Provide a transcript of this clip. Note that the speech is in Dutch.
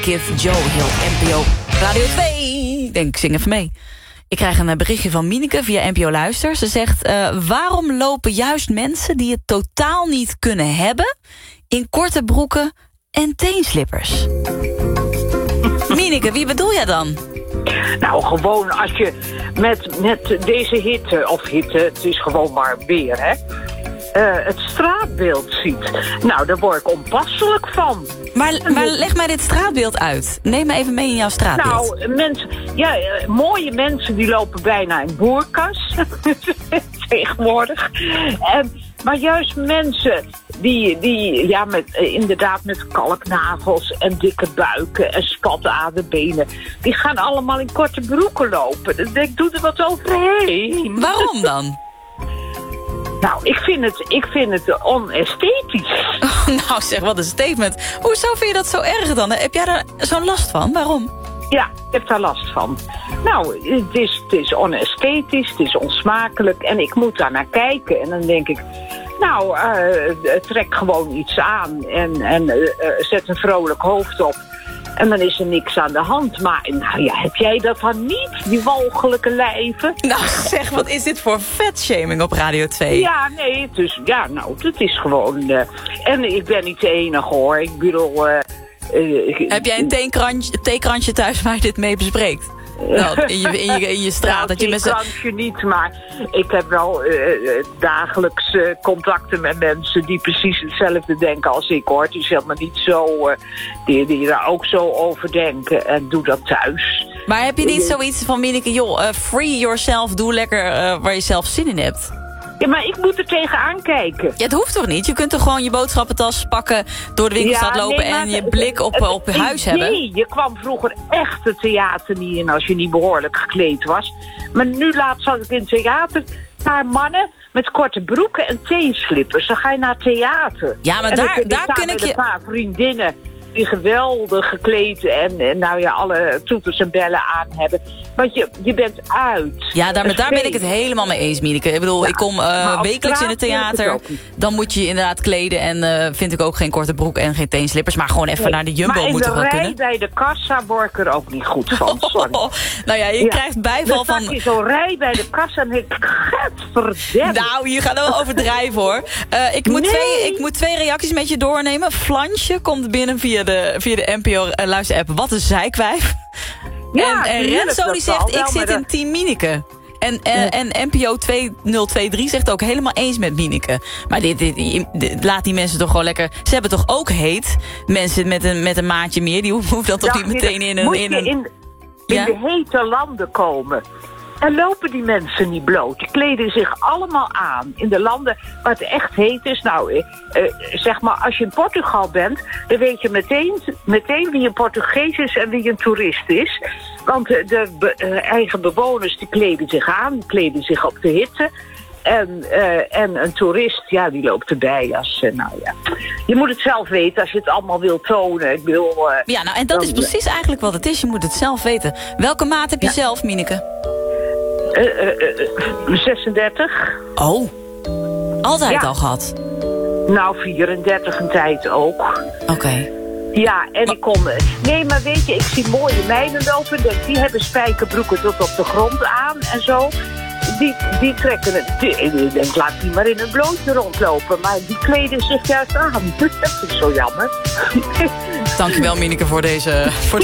Kid Joe, heel NPO Radio 2. Ik denk, ik zing even mee. Ik krijg een berichtje van Mieneke via NPO Luister. Ze zegt, waarom lopen juist mensen die het totaal niet kunnen hebben in korte broeken en teenslippers? Mieneke, wie bedoel jij dan? Nou, gewoon als je met deze hitte, het is gewoon maar weer, hè. Het straatbeeld ziet. Nou, daar word ik onpasselijk van. Maar leg mij dit straatbeeld uit. Neem me even mee in jouw straatbeeld. Nou, mooie mensen die lopen bijna in boerkas. Tegenwoordig. Maar juist mensen die inderdaad met kalknagels en dikke buiken en spatten aan de benen, die gaan allemaal in korte broeken lopen. Ik doe er wat overheen. Waarom dan? Nou, ik vind het onesthetisch. Oh, nou zeg, wat een statement. Hoezo vind je dat zo erg dan? Heb jij daar zo'n last van? Waarom? Ja, ik heb daar last van. Nou, het is onesthetisch, het is onsmakelijk en ik moet daar naar kijken. En dan denk ik, nou, trek gewoon iets aan en zet een vrolijk hoofd op. En dan is er niks aan de hand. Maar nou ja, heb jij dat dan niet, die walgelijke lijven? Nou zeg, wat is dit voor vetshaming op Radio 2? Ja, nee, het is gewoon... en ik ben niet de enige, hoor. Ik bedoel... heb jij een theekrantje thuis waar je dit mee bespreekt? Nou, in je straat. Nou, dat je met theekrantje niet, maar ik heb wel dagelijks contacten met mensen die precies hetzelfde denken als ik, hoor. Het is helemaal niet zo, die daar ook zo over denken en doe dat thuis. Maar heb je niet zoiets van, Mieneke, joh, free yourself, doe lekker waar je zelf zin in hebt? Ja, maar ik moet er tegenaan kijken. Ja, het hoeft toch niet? Je kunt toch gewoon je boodschappentas pakken, door de winkelstad lopen en je blik op je huis hebben? Nee, je kwam vroeger echt het theater niet in als je niet behoorlijk gekleed was. Maar nu laatst zat ik in het theater, een paar mannen met korte broeken en teenslippers. Dan ga je naar theater. Ja, maar daar kun ik je... een paar vriendinnen die geweldig gekleed en nou ja, alle toeters en bellen aan hebben. Want je bent uit. Ja, daar ben ik het helemaal mee eens, Mieneke. Ik bedoel, ik kom wekelijks in het theater. Dan moet je je inderdaad kleden. En vind ik ook geen korte broek en geen teenslippers. Maar gewoon even naar de Jumbo moet toch wel kunnen. Maar bij de kassa word ik er ook niet goed van. Sorry. Nou ja, je krijgt bijval van... Dan zo'n rij bij de kassa en ik gadverdamme. Nou, je gaat wel overdrijven, hoor. Ik moet twee reacties met je doornemen. Flansje komt binnen via de NPO luisterapp. Wat een zeikwijf. Ja, en Renzo die zegt, ik zit in team Mieneke. En NPO 2023 zegt ook helemaal eens met Mieneke. Maar laat die mensen toch gewoon lekker... Ze hebben toch ook heet? Mensen met een maatje meer, die hoeven dan toch niet meteen in de hete landen komen. En lopen die mensen niet bloot. Die kleden zich allemaal aan. In de landen waar het echt heet is. Nou, zeg maar, als je in Portugal bent, dan weet je meteen wie een Portugees is en wie een toerist is. Want de eigen bewoners die kleden zich aan, die kleden zich op de hitte. En een toerist, ja, die loopt erbij als, nou ja. Je moet het zelf weten als je het allemaal wilt tonen. Ik bedoel, ja, nou, en dat is precies eigenlijk wat het is. Je moet het zelf weten. Welke maat heb je zelf, Mieneke? 36. Oh, altijd al gehad? Nou, 34 een tijd ook. Oké. Ja, en ik kom... Nee, maar weet je, ik zie mooie meiden lopen. Die hebben spijkerbroeken tot op de grond aan en zo. Die trekken het... Ik denk, laat die maar in een blootje rondlopen. Maar die kleden zich juist aan. Dat is zo jammer. Dankjewel, Mieneke, voor deze...